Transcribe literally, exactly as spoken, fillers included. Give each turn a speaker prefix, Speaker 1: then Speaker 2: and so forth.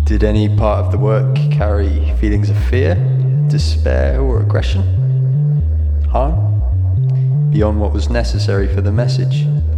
Speaker 1: Did any part of the work carry feelings of fear, despair, or aggression? Harm? Beyond what was necessary for the message?